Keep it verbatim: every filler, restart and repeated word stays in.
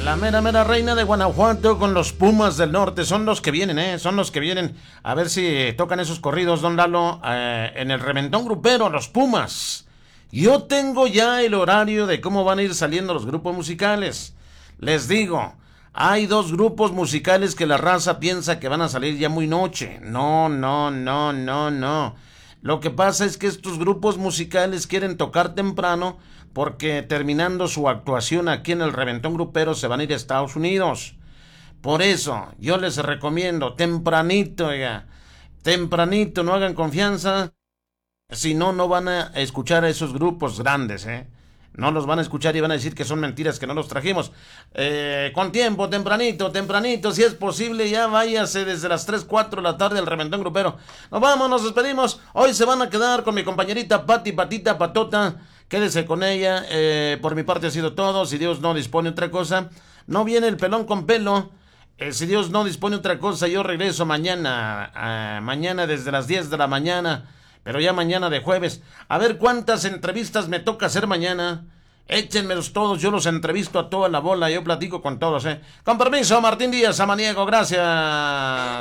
La mera mera reina de Guanajuato con los Pumas del Norte. Son los que vienen, ¿eh? Son los que vienen. A ver si tocan esos corridos, don Lalo, eh, en el Reventón Grupero, los Pumas. Yo tengo ya el horario de cómo van a ir saliendo los grupos musicales. Les digo, hay dos grupos musicales que la raza piensa que van a salir ya muy noche. No, no, no, no, no. Lo que pasa es que estos grupos musicales quieren tocar temprano porque terminando su actuación aquí en el Reventón Grupero se van a ir a Estados Unidos. Por eso, yo les recomiendo tempranito, oiga, tempranito, no hagan confianza, si no, no van a escuchar a esos grupos grandes, ¿eh? No los van a escuchar y van a decir que son mentiras, que no los trajimos. Eh, con tiempo, tempranito, tempranito, si es posible, ya váyase desde las tres, cuatro de la tarde al Reventón Grupero. Nos vamos, nos despedimos. Hoy se van a quedar con mi compañerita Pati, Patita, Patota. Quédese con ella. Eh, por mi parte ha sido todo. Si Dios no dispone otra cosa, no viene el pelón con pelo. Eh, si Dios no dispone otra cosa, yo regreso mañana. Eh, mañana desde las diez de la mañana. Pero ya mañana de jueves. A ver cuántas entrevistas me toca hacer mañana. Échenmelos todos, yo los entrevisto a toda la bola, yo platico con todos, ¿eh? Con permiso, Martín Díaz Samaniego, gracias.